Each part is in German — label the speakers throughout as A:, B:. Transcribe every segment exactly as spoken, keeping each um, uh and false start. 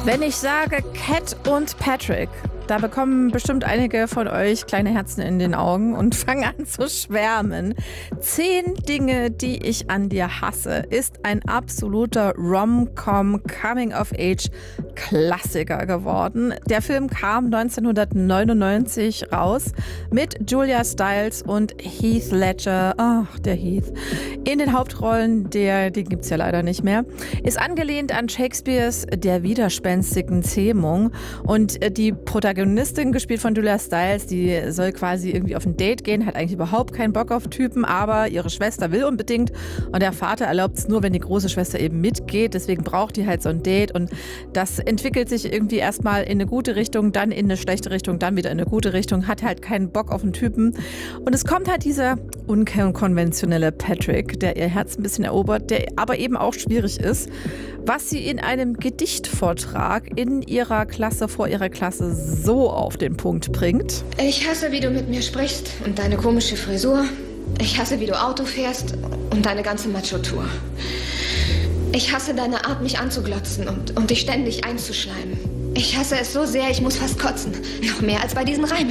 A: Wenn ich sage Cat und Patrick, da bekommen bestimmt einige von euch kleine Herzen in den Augen und fangen an zu schwärmen. Zehn Dinge, die ich an dir hasse, ist ein absoluter Rom-Com Coming-of-Age-Klassiker geworden. Der Film kam neunzehnhundertneunundneunzig raus mit Julia Stiles und Heath Ledger, ach, der Heath, in den Hauptrollen, der, den gibt's ja leider nicht mehr, ist angelehnt an Shakespeares Der widerspenstigen Zähmung und die Protagonistin Protagonistin, gespielt von Julia Stiles, die soll quasi irgendwie auf ein Date gehen, hat eigentlich überhaupt keinen Bock auf Typen, aber ihre Schwester will unbedingt und der Vater erlaubt es nur, wenn die große Schwester eben mitgeht, deswegen braucht die halt so ein Date und das entwickelt sich irgendwie erstmal in eine gute Richtung, dann in eine schlechte Richtung, dann wieder in eine gute Richtung, hat halt keinen Bock auf einen Typen und es kommt halt dieser unkonventionelle Patrick, der ihr Herz ein bisschen erobert, der aber eben auch schwierig ist, was sie in einem Gedichtvortrag in ihrer Klasse, vor ihrer Klasse so auf den Punkt bringt.
B: Ich hasse, wie du mit mir sprichst und deine komische Frisur. Ich hasse, wie du Auto fährst und deine ganze Macho-Tour. Ich hasse deine Art, mich anzuglotzen und, und dich ständig einzuschleimen. Ich hasse es so sehr, ich muss fast kotzen. Noch mehr als bei diesen Reimen.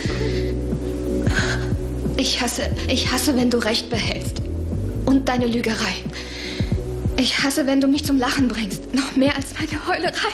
B: Ich hasse, ich hasse, wenn du Recht behältst. Und deine Lügerei. Ich hasse, wenn du mich zum Lachen bringst. Noch mehr als meine Heulerei.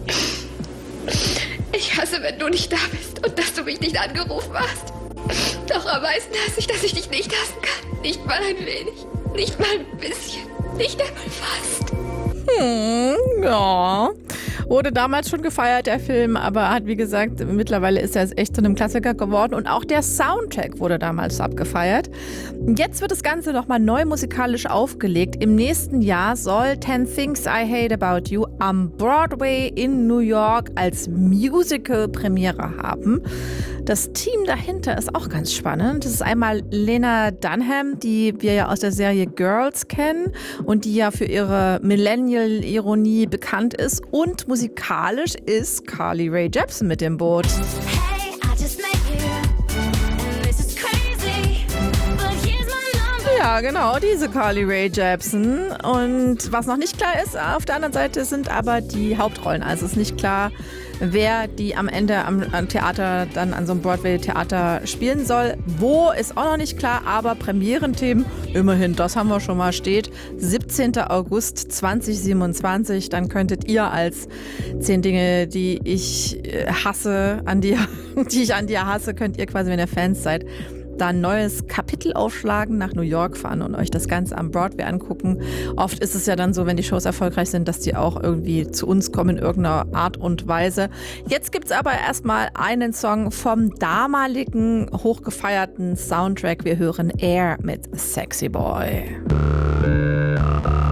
B: Ich hasse, wenn du nicht da bist und dass du mich nicht angerufen hast. Doch am meisten hasse ich, dass ich dich nicht hassen kann. Nicht mal ein wenig. Nicht mal ein bisschen. Nicht einmal fast.
A: Hm, ja. Wurde damals schon gefeiert, der Film, aber hat, wie gesagt, mittlerweile ist er echt zu einem Klassiker geworden und auch der Soundtrack wurde damals abgefeiert. Jetzt wird das Ganze nochmal neu musikalisch aufgelegt. Im nächsten Jahr soll Ten Things I Hate About You am Broadway in New York als Musical-Premiere haben. Das Team dahinter ist auch ganz spannend. Das ist einmal Lena Dunham, die wir ja aus der Serie Girls kennen und die ja für ihre Millennial-Ironie bekannt ist. Und musikalisch ist Carly Rae Jepsen mit dem Boot.
C: Hey, I just met you, and this is crazy, but here's my number.
A: Ja, genau, diese Carly Rae Jepsen. Und was noch nicht klar ist, auf der anderen Seite sind aber die Hauptrollen. Also es ist nicht klar, wer die am Ende am, am Theater, dann an so einem Broadway-Theater spielen soll. Wo, ist auch noch nicht klar, aber Premierenthemen, immerhin, das haben wir schon mal, steht siebzehnten August zweitausendsiebenundzwanzig. Dann könntet ihr als zehn Dinge, die ich hasse, an dir, die ich an dir hasse, könnt ihr quasi, wenn ihr Fans seid, da ein neues Kapitel aufschlagen, nach New York fahren und euch das Ganze am Broadway angucken. Oft ist es ja dann so, wenn die Shows erfolgreich sind, dass die auch irgendwie zu uns kommen in irgendeiner Art und Weise. Jetzt gibt's aber erstmal einen Song vom damaligen hochgefeierten Soundtrack. Wir hören Air mit Sexy Boy.